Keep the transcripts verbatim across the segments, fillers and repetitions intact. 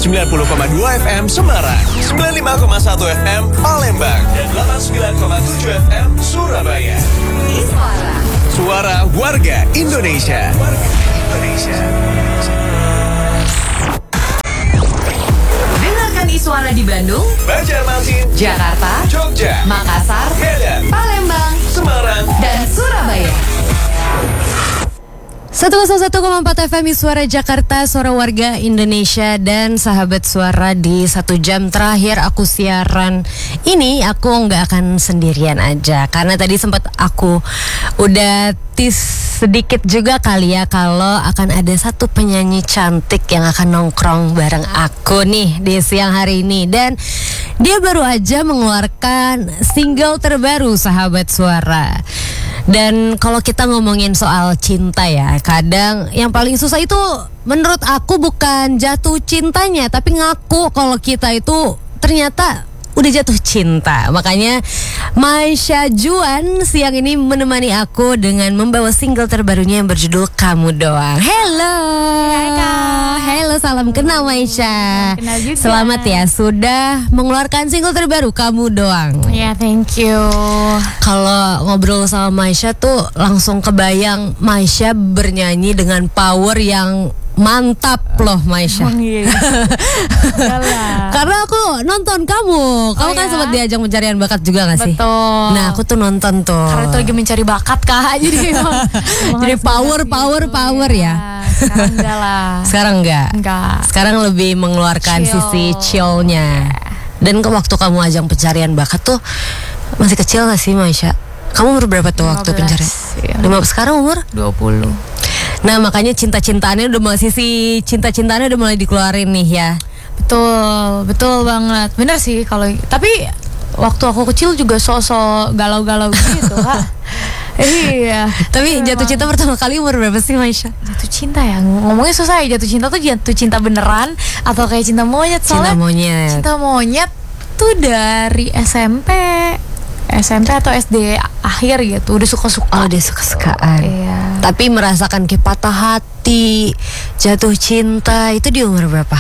sembilan puluh koma dua F M Semarang, sembilan puluh lima koma satu F M Palembang, dan delapan puluh sembilan koma tujuh F M Surabaya. Suara, Suara Warga Indonesia. Warga Indonesia. Dengarkan Iswara di Bandung, Banjarmasin, Jakarta, Jogja, Makassar, Medan, Palembang, Semarang, dan Surabaya. seratus satu koma empat F M Suara Jakarta, Suara Warga Indonesia. Dan sahabat Suara, di satu jam terakhir aku siaran ini, aku nggak akan sendirian aja. Karena tadi sempat aku udah tis sedikit juga kali ya, kalau akan ada satu penyanyi cantik yang akan nongkrong bareng aku nih di siang hari ini. Dan dia baru aja mengeluarkan single terbaru, sahabat Suara. Dan kalau kita ngomongin soal cinta ya, kadang yang paling susah itu menurut aku bukan jatuh cintanya, tapi ngaku kalau kita itu ternyata udah jatuh cinta. Makanya Maisha Juan siang ini menemani aku dengan membawa single terbarunya yang berjudul Kamu Doang. Hello. Hai Kak. Hello, salam kenal Maisha. Kenal juga. Selamat ya, sudah mengeluarkan single terbaru Kamu Doang. Ya, yeah, thank you. Kalau ngobrol sama Maisha tuh langsung kebayang Maisha bernyanyi dengan power yang mantap loh, Maisha. Oh, iya. Karena aku nonton kamu, kamu Oh, kan ya? sempat diajak pencarian bakat juga gak sih? Betul. Nah, aku tuh nonton tuh. Karena itu lagi mencari bakat Kak. Jadi emang, Jadi harus power, banget power, gitu, power ya. Sekarang enggak lah. Sekarang enggak. Enggak. Sekarang lebih mengeluarkan Chill. sisi chillnya. Dan ke waktu kamu ajang pencarian bakat tuh masih kecil gak sih, Maisha? Kamu umur berapa tuh waktu lima belas, pencarian? iya. lima belas, sekarang umur? dua puluh. Nah, makanya cinta-cintaannya udah mulai, sisi cinta-cintaannya udah mulai dikeluarin nih ya. Betul, betul banget. Bener sih kalau, tapi waktu aku kecil juga sok-sok galau-galau gitu Kak. Iya. Tapi Memang. jatuh cinta pertama kali umur berapa sih, Maisha? Jatuh cinta ya, ngomongnya susah ya. Jatuh cinta tuh jatuh cinta beneran atau kayak cinta monyet? Cinta Soalnya monyet. cinta monyet tuh dari S M P S M P atau S D akhir gitu, udah suka-suka. Oh, dia suka-sukaan. Iya. Tapi merasakan kayak patah hati, jatuh cinta itu di umur berapa?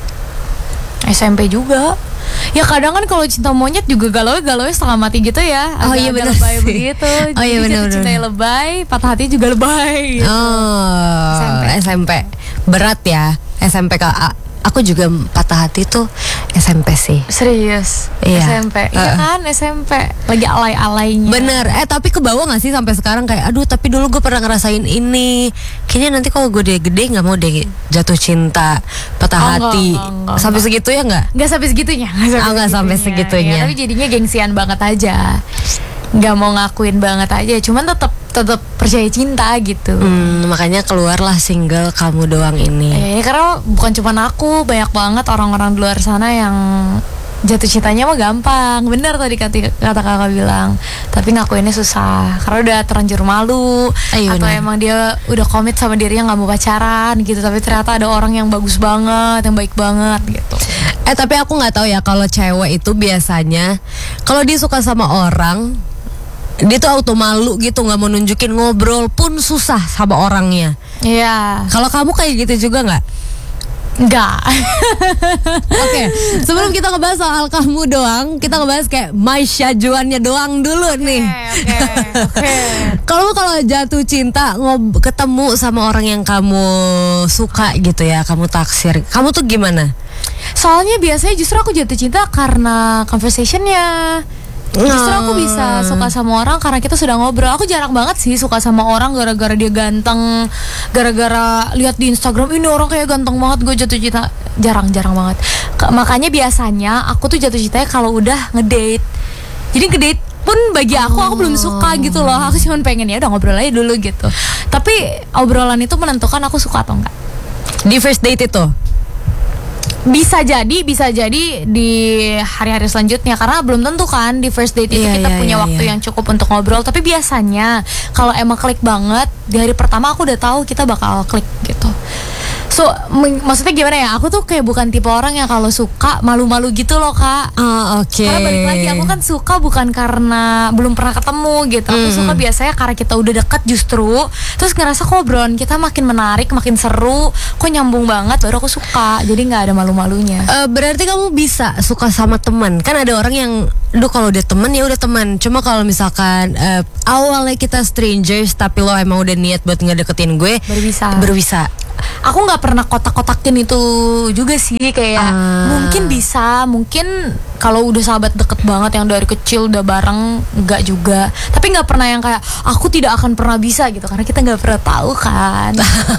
S M P juga. Ya kadang kan kalau cinta monyet juga galau-galau setengah mati gitu ya. Oh, iya, bener lebay sih. begitu. Oh, iya, Jadi bener, jatuh cintanya bener. lebay, patah hati juga lebay gitu. Oh, S M P. S M P. Berat ya S M P. Kak, aku juga patah hati tuh S M P sih. Serius. Iya. S M P. Iya Uh. kan S M P lagi alay-alaynya. Bener. Eh tapi ke bawah gak sih sampai sekarang kayak aduh tapi dulu gue pernah ngerasain ini. Kayaknya nanti kalau gue udah gede nggak mau deh jatuh cinta, patah Oh, hati. enggak, enggak, enggak, sampai enggak. segitu ya nggak? Nggak sampai segitunya. Oh, nggak sampai segitunya. Ya, tapi jadinya gengsian banget aja. Nggak mau ngakuin banget aja. Cuman tetap tetap percaya cinta gitu. Hmm, makanya keluarlah single Kamu Doang ini. Ya, karena bukan cuma aku, banyak banget orang-orang di luar sana yang jatuh cintanya mah gampang. Bener tadi kata, kata kakak bilang. Tapi ngakuinnya susah karena udah terlanjur malu. Iya, atau bener. emang dia udah komit sama dirinya nggak mau pacaran gitu. Tapi ternyata ada orang yang bagus banget, yang baik banget gitu. Eh tapi aku nggak tahu ya kalau cewek itu biasanya kalau dia suka sama orang dia tuh auto malu gitu, nggak mau nunjukin, ngobrol pun susah sama orangnya. Iya. Kalau kamu kayak gitu juga nggak? Enggak. Oke, sebelum kita ngebahas soal Kamu Doang, kita ngebahas kayak Maisha Juannya doang dulu nih. Oke, oke. Kalau kalau jatuh cinta ngob ketemu sama orang yang kamu suka gitu ya, kamu taksir, kamu tuh gimana? Soalnya biasanya justru aku jatuh cinta karena conversationnya. Justru aku bisa suka sama orang karena kita sudah ngobrol. Aku jarang banget sih suka sama orang gara-gara dia ganteng, gara-gara lihat di Instagram ini orang kayak ganteng banget gue jatuh cinta. Jarang-jarang banget. K- makanya biasanya aku tuh jatuh cintanya kalau udah ngedate. Jadi ngedate pun bagi aku aku belum suka gitu loh. Aku cuma pengen ya udah ngobrol aja dulu gitu. Tapi obrolan itu menentukan aku suka atau enggak. Di first date itu? Bisa jadi, bisa jadi di hari-hari selanjutnya karena belum tentu kan di first date itu Iya, kita iya, punya iya, waktu iya. yang cukup untuk ngobrol. Tapi biasanya kalau emang klik banget di hari pertama aku udah tahu kita bakal klik gitu. So m- maksudnya gimana ya? Aku tuh kayak bukan tipe orang yang kalau suka malu-malu gitu loh kak. Ah oke. Karena balik lagi aku kan suka bukan karena belum pernah ketemu gitu. Aku Mm. suka biasanya karena kita udah deket justru. Terus ngerasa kok obrolan kita makin menarik, makin seru, kok nyambung banget, baru aku suka. Jadi nggak ada malu-malunya. Eh, berarti kamu bisa suka sama teman. Kan ada orang yang, duh kalau udah teman ya udah teman. Cuma kalau misalkan eh, awalnya kita strangers tapi lo emang udah niat buat ngedeketin gue, Baru bisa. baru bisa. Aku nggak pernah kotak-kotakin itu juga sih, kayak Ah. mungkin bisa, mungkin kalau udah sahabat deket banget yang dari kecil udah bareng, nggak juga. Tapi nggak pernah yang kayak aku tidak akan pernah bisa gitu, karena kita nggak pernah tahu kan.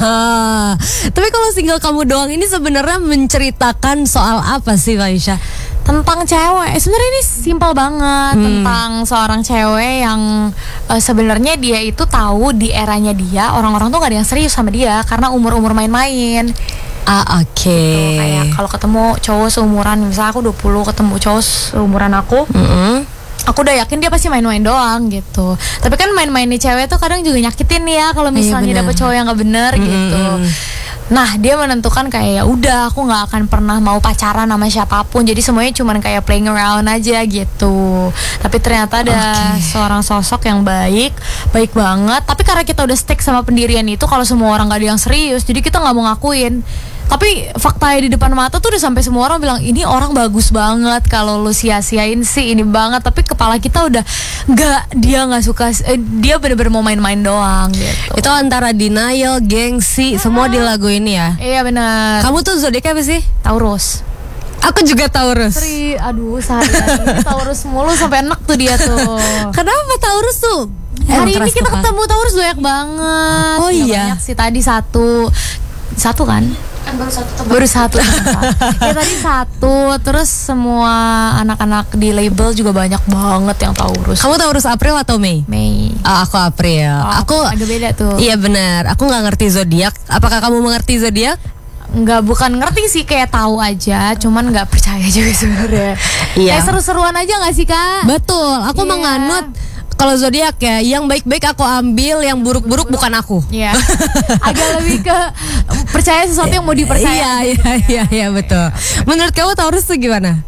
Tapi kalau single kamu doang ini sebenarnya menceritakan soal apa sih, Aisyah? Tentang cewek, sebenarnya ini simpel banget. Hmm. Tentang seorang cewek yang eh, sebenarnya dia itu tahu di eranya dia orang-orang tuh gak ada yang serius sama dia karena umur-umur main-main. Ah oke. Tuh, kayak kalau ketemu cowok seumuran, misalnya aku dua puluh ketemu cowok seumuran aku, Mm-mm. aku udah yakin dia pasti main-main doang gitu. Tapi kan main-mainnya cewek tuh kadang juga nyakitin nih ya kalau misalnya benar. dapet cowok yang gak bener gitu. Nah dia menentukan kayak ya udah aku nggak akan pernah mau pacaran sama siapapun. Jadi semuanya cuman kayak playing around aja gitu. Tapi ternyata ada seorang sosok yang baik, baik banget. Tapi karena kita udah stick sama pendirian itu, kalau semua orang gak ada yang serius, jadi kita nggak mau ngakuin. Tapi faktanya di depan mata tuh udah sampai semua orang bilang ini orang bagus banget, kalau lu sia-siain sih ini banget. Tapi kepala kita udah nggak, dia nggak suka, eh, dia bener-bener mau main-main doang gitu. Itu antara denial, gengsi, semua di lagu ini ya. Iya benar. Kamu tuh zodiaknya apa sih? Taurus. Aku juga Taurus. Sri, aduh sehari-hari Taurus mulu sampai enak tuh dia tuh. Kenapa Taurus tuh? Hari Emang ini keras kita kepala. ketemu Taurus banyak banget. Oh Nggak iya? banyak sih, tadi satu satu kan? Baru satu. Baru satu. Ya tadi satu. Terus semua anak-anak di label juga banyak banget yang Taurus. Kamu Taurus April atau Mei? Mei. Ah, aku April. Oh, aku agak beda tuh. Iya benar. Aku nggak ngerti zodiak. Apakah kamu mengerti zodiak? Nggak, bukan ngerti sih, kayak tahu aja, cuman nggak percaya juga sebenarnya. Iya. Kayak seru-seruan aja nggak sih kak? Betul. Aku Iya. menganut kalau zodiak ya, yang baik-baik aku ambil, yang buruk-buruk bukan aku. Iya. Agak lebih ke percaya sesuatu yang mau dipercaya. Iya, iya, iya, iya, betul. Menurut kamu Taurus tuh gimana?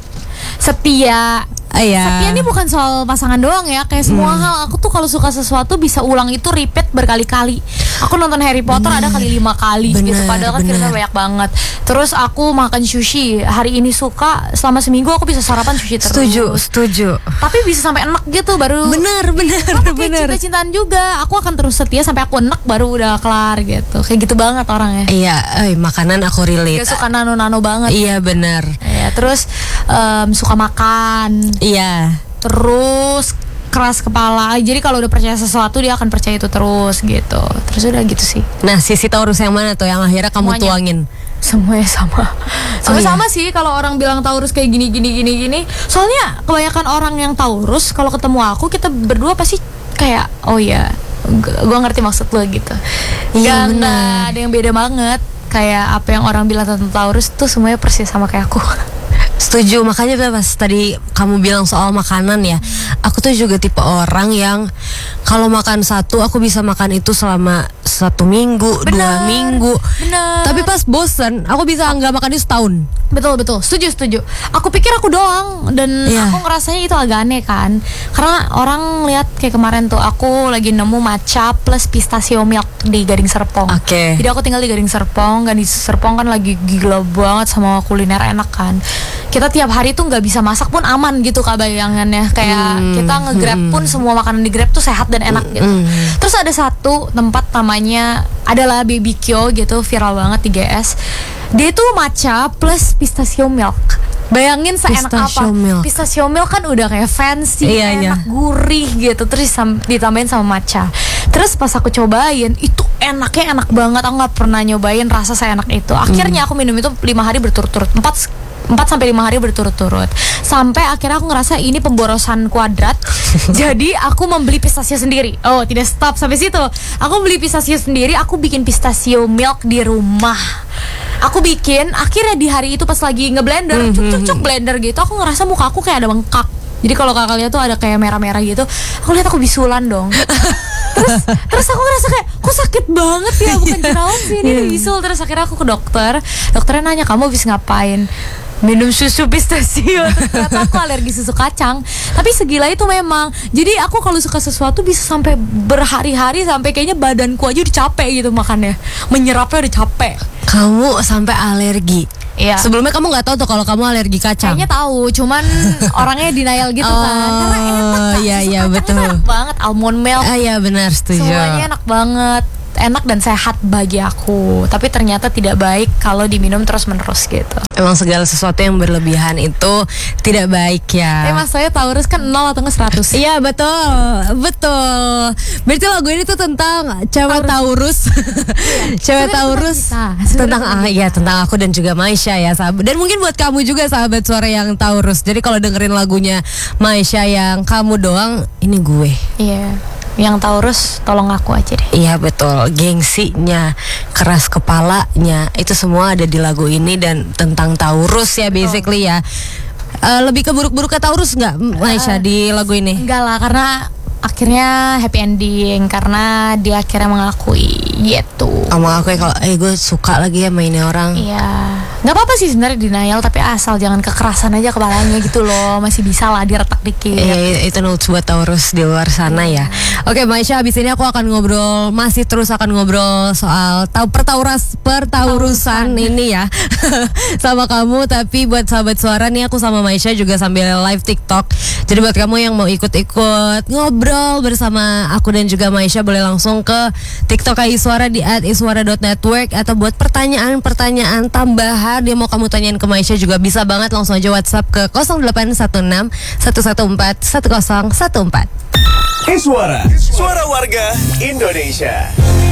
Setia. Ah, iya. Setia ini bukan soal pasangan doang ya, kayak semua Hmm. hal. Aku tuh kalau suka sesuatu bisa ulang itu repeat berkali-kali. Aku nonton Harry Potter ada kali lima kali gitu, Bener, padahal kan bener. filmnya banyak banget. Terus aku makan sushi, hari ini suka, selama seminggu aku bisa sarapan sushi terus. Setuju, setuju. Tapi bisa sampai enak gitu baru. Bener, bener, Sama kayak bener. cinta-cintaan juga. Aku akan terus setia sampai aku enak baru udah kelar gitu. Kayak gitu banget orangnya. Iya, eh, makanan aku relate. Gak suka nano-nano banget. Iya bener. Ya, terus em, suka makan. Iya. Terus keras kepala. Jadi kalau udah percaya sesuatu dia akan percaya itu terus gitu. Terus udah gitu sih. Nah, sisi Taurus yang mana tuh yang akhirnya kamu Semuanya. tuangin? Semuanya sama. Sama Oh, iya? sama sih kalau orang bilang Taurus kayak gini gini gini gini. Soalnya kebanyakan orang yang Taurus kalau ketemu aku, kita berdua pasti kayak oh ya, gue ngerti maksud lo gitu. Iya, Gak, benar. nggak ada yang beda banget. Kayak apa yang orang bilang tentang Taurus tuh semuanya persis sama kayak aku. Setuju, makanya pas tadi kamu bilang soal makanan ya, aku tuh juga tipe orang yang kalau makan satu aku bisa makan itu selama satu minggu, dua Bener, minggu. bener. Tapi pas bosen, aku bisa nggak makan itu setahun. Betul betul, setuju setuju. Aku pikir aku doang dan Iya. aku ngerasanya itu agak aneh kan. Karena orang lihat kayak kemarin tuh aku lagi nemu matcha plus pistachio milk di Gading Serpong. Oke. Jadi aku tinggal di Gading Serpong, Gading Serpong kan lagi gila banget sama kuliner enak kan. Kita tiap hari tuh nggak bisa masak pun aman gitu kak bayangannya. Kayak Hmm, kita nge-grab pun semua makanan di Grab tuh sehat dan enak gitu. Terus ada satu tempat namanya adalah Baby Kyo gitu, viral banget di G S. Dia tuh matcha plus pistachio milk. Bayangin seenak Pistachio apa? milk. Pistachio milk kan udah kayak fancy, Iya, iya. enak, gurih gitu. Terus disam- ditambahin sama matcha. Terus pas aku cobain, itu enaknya enak banget. Aku nggak pernah nyobain rasa seenak itu. Akhirnya aku minum itu lima hari berturut-turut. Empat empat sampai lima hari berturut-turut. Sampai akhirnya aku ngerasa ini pemborosan kuadrat. Jadi aku membeli pistachio sendiri. Oh, tidak stop sampai situ. Aku beli pistachio sendiri, aku bikin pistachio milk di rumah. Aku bikin, akhirnya di hari itu pas lagi ngeblender, cuk cuk cuk blender gitu, aku ngerasa muka aku kayak ada bengkak. Jadi kalau kakak lihat tuh ada kayak merah-merah gitu, aku lihat aku bisulan dong. terus terus aku ngerasa kayak kok sakit banget ya, bukan jerawat sih, ini bisul. Terus akhirnya aku ke dokter, dokternya nanya kamu habis ngapain, minum susu pistachio. Ternyata aku alergi susu kacang. Tapi segila itu memang. Jadi aku kalau suka sesuatu bisa sampai berhari-hari, sampai kayaknya badanku aja udah capek gitu makannya, menyerapnya udah capek. Kamu sampai alergi? Iya. Sebelumnya kamu nggak tahu tuh kalau kamu alergi kacang? Kayaknya tahu, cuman orangnya denial gitu Oh, kan. Karena enak kan, iya, susu iya, kacang betul. itu enak banget, almond milk. Ah, iya benar, setuju. Semuanya enak banget, enak dan sehat bagi aku. Tapi ternyata tidak baik kalau diminum terus-menerus gitu. Emang segala sesuatu yang berlebihan itu tidak baik ya. Eh mas, saya Taurus kan nol atau nggak seratus? Iya betul, betul. Berarti lagu ini tuh tentang cewek Taurus, cewek Sebenarnya Taurus tentang kita. tentang Sebenarnya ah iya tentang aku dan juga Maisha ya sahabat. Dan mungkin buat kamu juga sahabat suara yang Taurus. Jadi kalau dengerin lagunya Maisha yang kamu doang, ini gue. Iya. Yang Taurus tolong aku aja deh. Iya betul, gengsinya, keras kepalanya, itu semua ada di lagu ini dan tentang Taurus ya basically ya. Uh, lebih ke buruk-buruk ke Taurus nggak, Maisha, di lagu ini? Enggak lah, karena akhirnya happy ending karena dia akhirnya mengakui gitu. Kamu aku ya kalau eh gue suka lagi ya mainnya orang. Iya, nggak apa-apa sih sebenarnya denial, tapi asal jangan kekerasan aja kepalanya gitu loh, masih bisa lah diretak dikit. Iya, itu notes buat Taurus di luar sana ya. Oke, Maisha, abis ini aku akan ngobrol, masih terus akan ngobrol soal tau pertauras pertaurusan ini ya sama kamu. Tapi buat sahabat suara nih, aku sama Maisha juga sambil live TikTok. Jadi buat kamu yang mau ikut-ikut ngobrol bersama aku dan juga Maisha, boleh langsung ke TikTok Iswara di at iswara dot network. Atau buat pertanyaan-pertanyaan tambahan yang mau kamu tanyain ke Maisha juga bisa banget, langsung aja WhatsApp ke nol delapan satu enam satu satu empat satu nol satu empat. Iswara, suara warga Indonesia.